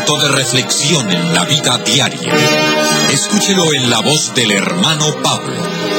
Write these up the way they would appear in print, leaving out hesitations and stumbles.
momento de reflexión en la vida diaria. Escúchelo en la voz del hermano Pablo.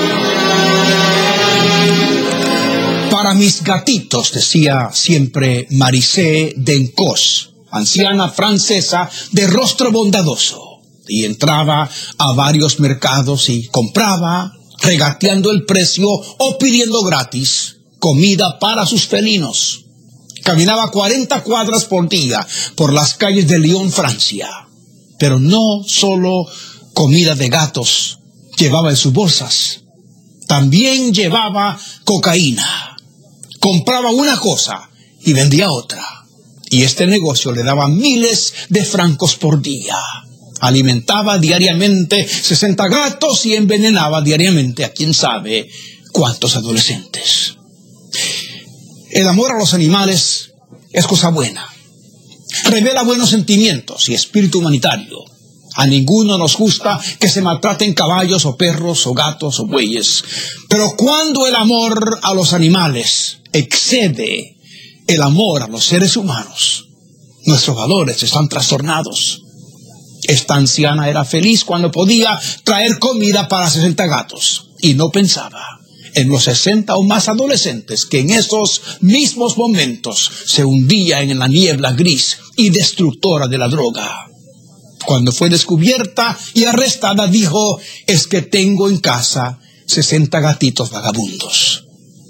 Para mis gatitos, decía siempre Marisé Dencos, anciana francesa de rostro bondadoso, y entraba a varios mercados y compraba, regateando el precio o pidiendo gratis, comida para sus felinos. Caminaba 40 cuadras por día por las calles de Lyon, Francia. Pero no solo comida de gatos llevaba en sus bolsas. También llevaba cocaína. Compraba una cosa y vendía otra. Y este negocio le daba miles de francos por día. Alimentaba diariamente 60 gatos y envenenaba diariamente a quién sabe cuántos adolescentes. El amor a los animales es cosa buena. Revela buenos sentimientos y espíritu humanitario. A ninguno nos gusta que se maltraten caballos o perros o gatos o bueyes. Pero cuando el amor a los animales excede el amor a los seres humanos, nuestros valores están trastornados. Esta anciana era feliz cuando podía traer comida para 60 gatos y no pensaba en los 60 o más adolescentes que en esos mismos momentos se hundían en la niebla gris y destructora de la droga. Cuando fue descubierta y arrestada, dijo: es que tengo en casa 60 gatitos vagabundos.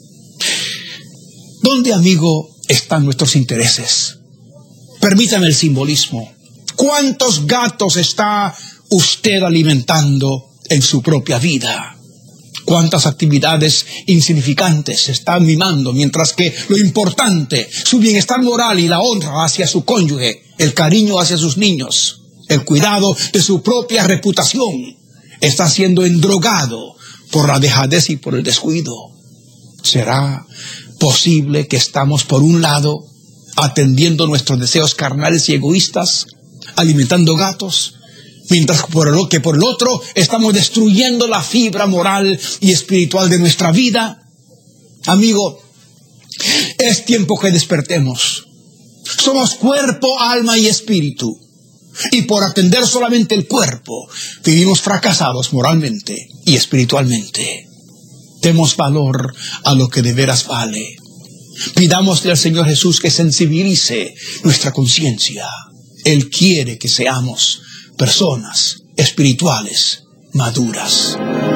¿Dónde, amigo, están nuestros intereses? Permítame el simbolismo. ¿Cuántos gatos está usted alimentando en su propia vida? ¿Cuántas actividades insignificantes se están mimando, mientras que lo importante, su bienestar moral y la honra hacia su cónyuge, el cariño hacia sus niños, el cuidado de su propia reputación, está siendo endrogado por la dejadez y por el descuido? ¿Será posible que estamos, por un lado, atendiendo nuestros deseos carnales y egoístas, alimentando gatos, mientras por el otro estamos destruyendo la fibra moral y espiritual de nuestra vida? Amigo, es tiempo que despertemos. Somos cuerpo, alma y espíritu. Y por atender solamente el cuerpo, vivimos fracasados moralmente y espiritualmente. Demos valor a lo que de veras vale. Pidámosle al Señor Jesús que sensibilice nuestra conciencia. Él quiere que seamos personas espirituales maduras.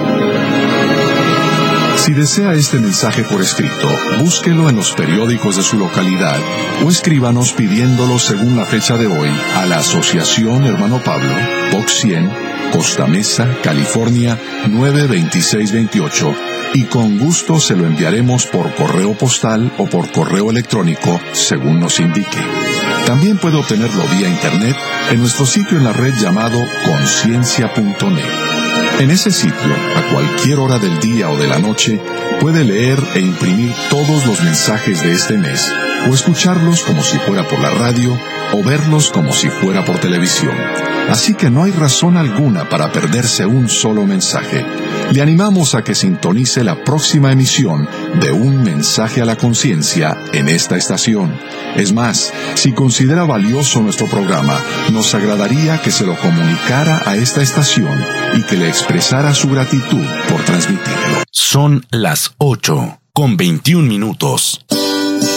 Si desea este mensaje por escrito, búsquelo en los periódicos de su localidad o escríbanos pidiéndolo según la fecha de hoy a la Asociación Hermano Pablo, Box 100, Costa Mesa, California 92628, y con gusto se lo enviaremos por correo postal o por correo electrónico según nos indique. También puede obtenerlo vía internet en nuestro sitio en la red llamado conciencia.net. En ese sitio, a cualquier hora del día o de la noche, puede leer e imprimir todos los mensajes de este mes, o escucharlos como si fuera por la radio, o verlos como si fuera por televisión. Así que no hay razón alguna para perderse un solo mensaje. Le animamos a que sintonice la próxima emisión de Un Mensaje a la Conciencia en esta estación. Es más, si considera valioso nuestro programa, nos agradaría que se lo comunicara a esta estación y que le expresara su gratitud por transmitirlo. Son las 8:21.